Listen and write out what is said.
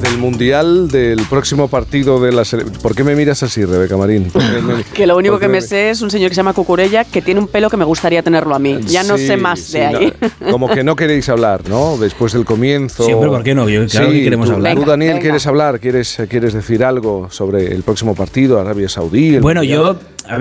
del Mundial, del próximo partido de la selección. ¿Por qué me miras así, Rebeca Marín? Que lo único que me sé es un señor que se llama Cucurella, que tiene un pelo que me gustaría tenerlo a mí. Ya no sé más de ahí. No, como que no queréis hablar, ¿no? Después del comienzo. Siempre, ¿por qué no? Claro que queremos hablar. Tú, Daniel, ¿quieres hablar? ¿Quieres decir algo sobre el próximo partido, Arabia Saudí? Bueno, yo...